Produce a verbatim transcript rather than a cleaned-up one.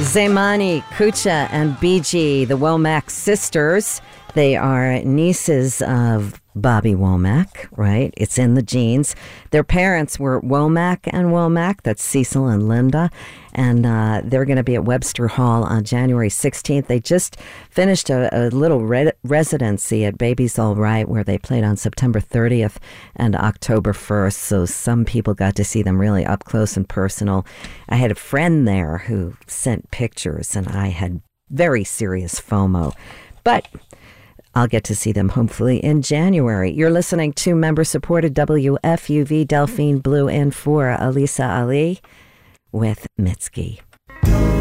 Zaymani, Kucha, and B G, the Womack sisters. They are nieces of Bobby Womack, right? It's in the genes. Their parents were Womack and Womack. That's Cecil and Linda. And uh, they're going to be at Webster Hall on January sixteenth. They just finished a, a little re- residency at Baby's All Right, where they played on September thirtieth and October first. So some people got to see them really up close and personal. I had a friend there who sent pictures, and I had very serious FOMO. But I'll get to see them hopefully in January. You're listening to member-supported W F U V Delphine Blue and for Alisa Ali with Mitski.